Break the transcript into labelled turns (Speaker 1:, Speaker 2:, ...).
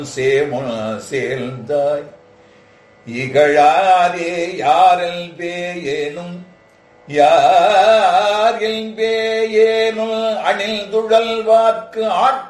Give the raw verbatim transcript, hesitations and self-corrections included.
Speaker 1: சேமுன சேர்ந்தாய் இகழாதே யாரில் பேயேனும் யாரில் பேயேனும் அணில் துழல்வார்க்கு ஆட்